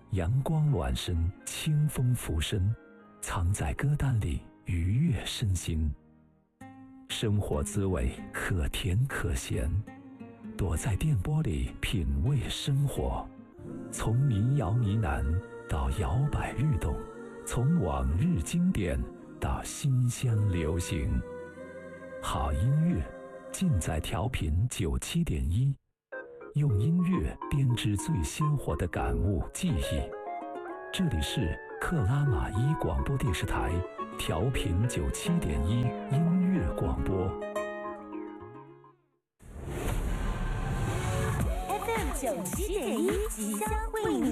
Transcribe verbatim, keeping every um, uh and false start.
阳光暖身，清风拂身，藏在歌单里愉悦身心。生活滋味可甜可咸，躲在电波里品味生活。从民谣呢喃到摇摆律动，从往日经典到新乡流行。好音乐尽在调频九七点一，用音乐编织最鲜活的感悟记忆。这里是克拉玛依广播电视台调频九七点一音乐广播。 F M 九七点一即将为你